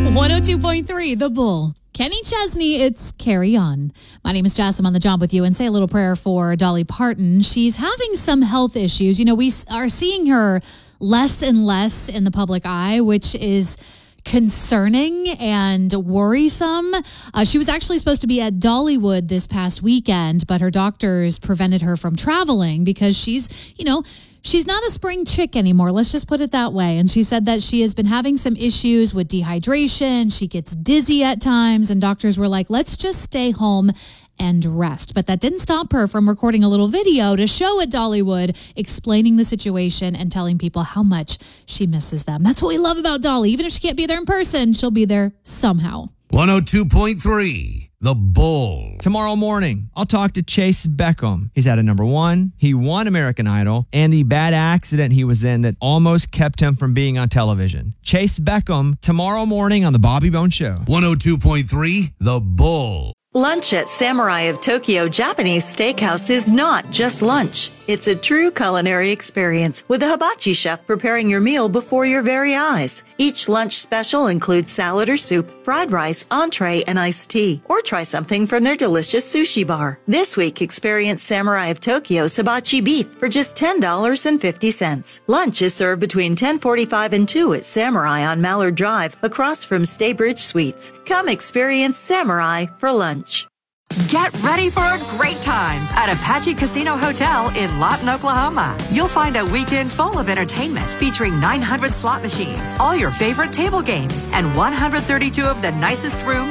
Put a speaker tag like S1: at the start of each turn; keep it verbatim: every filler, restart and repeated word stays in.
S1: one oh two point three, The Bull. Kenny Chesney, it's Carry On. My name is Jess. I'm on the job with you. And say a little prayer for Dolly Parton. She's having some health issues. You know, we are seeing her less and less in the public eye, which is concerning and worrisome. Uh, she was actually supposed to be at Dollywood this past weekend, but her doctors prevented her from traveling because she's, you know, she's not a spring chick anymore. Let's just put it that way. And she said that she has been having some issues with dehydration. She gets dizzy at times, and doctors were like, let's just stay home and rest. But that didn't stop her from recording a little video to show at Dollywood, explaining the situation and telling people how much she misses them. That's what we love about Dolly. Even if she can't be there in person, she'll be there somehow.
S2: one oh two point three, The Bull.
S3: Tomorrow morning, I'll talk to Chase Beckham. He's at a number one. He won American Idol and the bad accident he was in that almost kept him from being on television. Chase Beckham tomorrow morning on The Bobby Bones Show.
S2: one oh two point three, The Bull.
S4: Lunch at Samurai of Tokyo Japanese Steakhouse is not just lunch. It's a true culinary experience with a hibachi chef preparing your meal before your very eyes. Each lunch special includes salad or soup, fried rice, entree, and iced tea. Or try something from their delicious sushi bar. This week, experience Samurai of Tokyo's hibachi beef for just ten dollars and fifty cents. Lunch is served between ten forty-five and two at Samurai on Mallard Drive, across from Staybridge Suites. Come experience Samurai for lunch.
S5: Get ready for a great time at Apache Casino Hotel in Lawton, Oklahoma. You'll find a weekend full of entertainment featuring nine hundred slot machines, all your favorite table games, and one hundred thirty-two of the nicest rooms